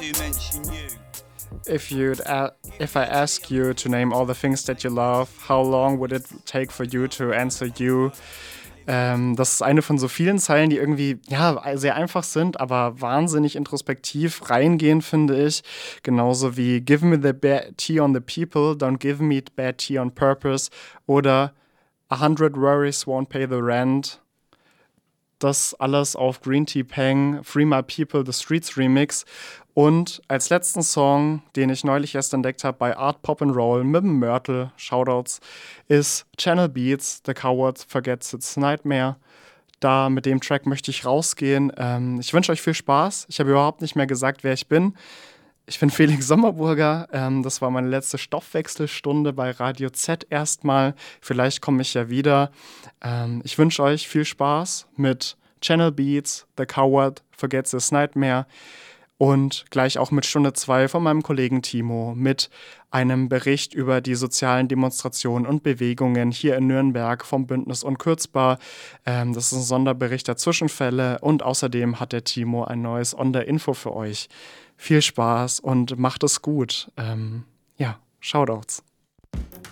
do mention you. If I ask you to name all the things that you love, how long would it take for you to answer you? Das ist eine von so vielen Zeilen, die irgendwie ja sehr einfach sind, aber wahnsinnig introspektiv reingehen, finde ich. Genauso wie Give me the bad tea on the people, don't give me bad tea on purpose oder 100 worries won't pay the rent. Das alles auf Green Tea Peng, Free My People, The Streets Remix. Und als letzten Song, den ich neulich erst entdeckt habe bei Art Pop and Roll mit dem Mörtel, Shoutouts, ist Channel Beats, The Coward Forgets Its Nightmare. Da mit dem Track möchte ich rausgehen. Ich wünsche euch viel Spaß. Ich habe überhaupt nicht mehr gesagt, wer ich bin. Ich bin Felix Sommerburger. Das war meine letzte Stoffwechselstunde bei Radio Z erstmal. Vielleicht komme ich ja wieder. Ich wünsche euch viel Spaß mit Channel Beats, The Coward Forgets His Nightmare und gleich auch mit Stunde 2 von meinem Kollegen Timo mit einem Bericht über die sozialen Demonstrationen und Bewegungen hier in Nürnberg vom Bündnis Unkürzbar. Das ist ein Sonderbericht der Zwischenfälle und außerdem hat der Timo ein neues On der Info für euch. Viel Spaß und macht es gut. Shoutouts.